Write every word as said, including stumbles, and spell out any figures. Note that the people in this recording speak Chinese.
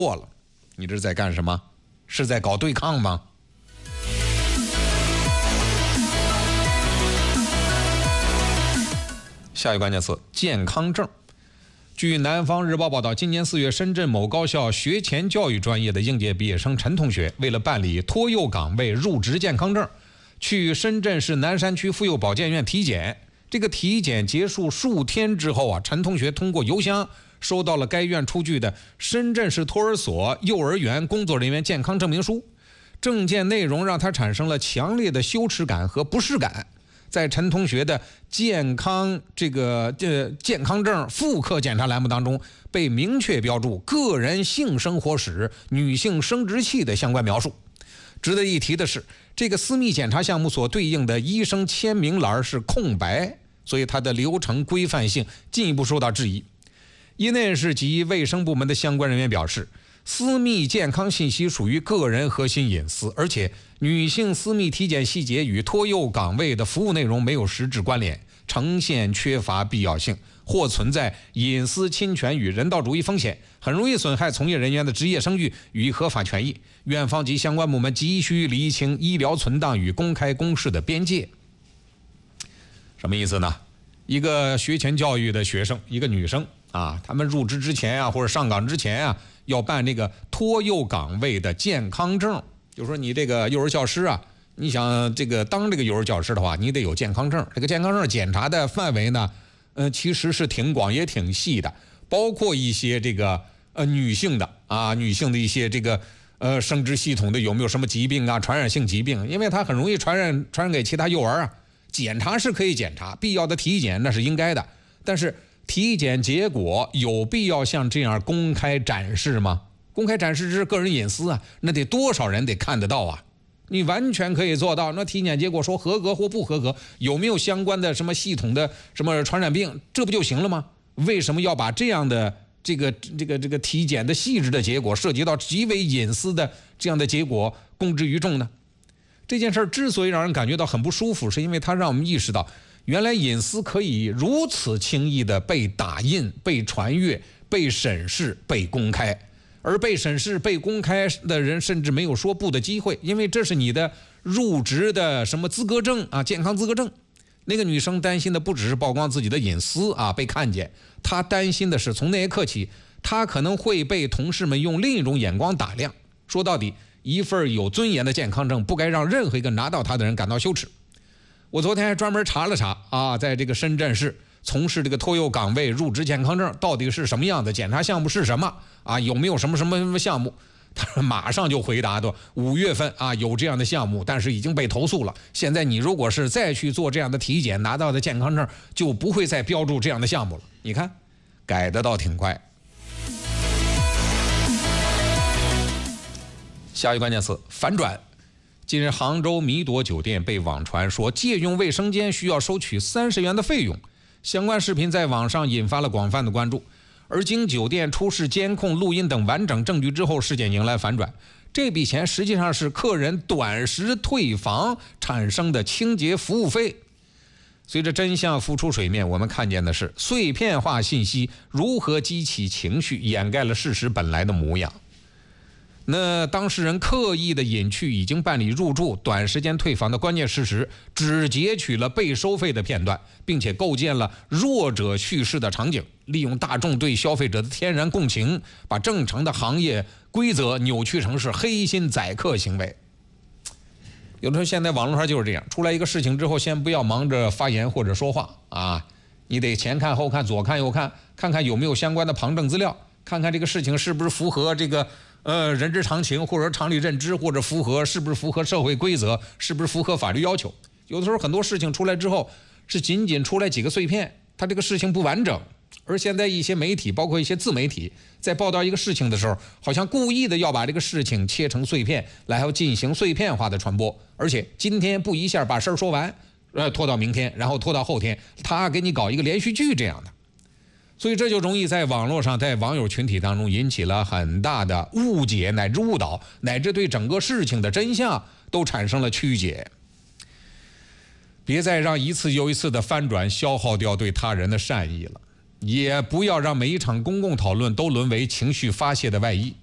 过了，你这是在干什么？是在搞对抗吗？下一个关键词：健康证。据南方日报报道，今年四月，深圳某高校学前教育专业的应届毕业生陈同学，为了办理托幼岗位入职健康证，去深圳市南山区妇幼保健院体检。这个体检结束数天之后啊，陈同学通过邮箱收到了该院出具的深圳市托儿所幼儿园工作人员健康证明书。证件内容让他产生了强烈的羞耻感和不适感。在陈同学的健康这个呃健康证复刻检查栏目当中，被明确标注个人性生活史、女性生殖器的相关描述。值得一提的是，这个私密检查项目所对应的医生签名栏是空白，所以它的流程规范性进一步受到质疑。医内市及卫生部门的相关人员表示，私密健康信息属于个人核心隐私，而且女性私密体检细节与托幼岗位的服务内容没有实质关联，呈现缺乏必要性，或存在隐私侵权与人道主义风险，很容易损害从业人员的职业声誉与合法权益。院方及相关部门急需厘清医疗存档与公开公示的边界。什么意思呢？一个学前教育的学生，一个女生啊，他们入职之前啊，或者上岗之前啊，要办这个托幼岗位的健康证。就说你这个幼儿教师啊，你想这个当这个幼儿教师的话，你得有健康证。这个健康证检查的范围呢，呃，其实是挺广也挺细的，包括一些这个呃女性的啊，女性的一些这个呃生殖系统的有没有什么疾病啊，传染性疾病，因为它很容易传染传染给其他幼儿啊。检查是可以检查，必要的体检那是应该的，但是体检结果有必要像这样公开展示吗？公开展示是个人隐私啊，那得多少人得看得到啊？你完全可以做到，那体检结果说合格或不合格，有没有相关的什么系统的什么传染病，这不就行了吗？为什么要把这样的这个这个这个体检的细致的结果，涉及到极为隐私的这样的结果公之于众呢？这件事之所以让人感觉到很不舒服，是因为它让我们意识到，原来隐私可以如此轻易的被打印、被传阅、被审视、被公开，而被审视、被公开的人甚至没有说不的机会，因为这是你的入职的什么资格证啊，健康资格证。那个女生担心的不只是曝光自己的隐私啊被看见，她担心的是从那一刻起，她可能会被同事们用另一种眼光打量。说到底，一份有尊严的健康证不该让任何一个拿到它的人感到羞耻。我昨天还专门查了查啊，在这个深圳市从事这个托幼岗位入职健康证到底是什么样的，检查项目是什么啊，有没有什么什么什么项目？他马上就回答的，五月份啊有这样的项目，但是已经被投诉了。现在你如果是再去做这样的体检，拿到的健康证就不会再标注这样的项目了。你看，改得倒挺快。下一个关键词：反转。近日，杭州弥朵酒店被网传说借用卫生间需要收取三十元的费用，相关视频在网上引发了广泛的关注。而经酒店出示监控、录音等完整证据之后，事件迎来反转。这笔钱实际上是客人短时退房产生的清洁服务费。随着真相浮出水面，我们看见的是碎片化信息如何激起情绪，掩盖了事实本来的模样。那当事人刻意的隐去已经办理入住、短时间退房的关键事实，只截取了被收费的片段，并且构建了弱者叙事的场景，利用大众对消费者的天然共情，把正常的行业规则扭曲成是黑心宰客行为。有的时候现在网络上就是这样，出来一个事情之后，先不要忙着发言或者说话啊，你得前看后看，左看右看，看看有没有相关的旁证资料，看看这个事情是不是符合这个呃，人之常情，或者常理认知，或者符合是不是符合社会规则，是不是符合法律要求。有的时候很多事情出来之后，是仅仅出来几个碎片，它这个事情不完整。而现在一些媒体，包括一些自媒体，在报道一个事情的时候，好像故意的要把这个事情切成碎片，来要进行碎片化的传播。而且今天不一下把事儿说完，呃，拖到明天，然后拖到后天，他给你搞一个连续剧这样的。所以这就容易在网络上，在网友群体当中引起了很大的误解乃至误导，乃至对整个事情的真相都产生了曲解。别再让一次又一次的翻转消耗掉对他人的善意了，也不要让每一场公共讨论都沦为情绪发泄的外衣。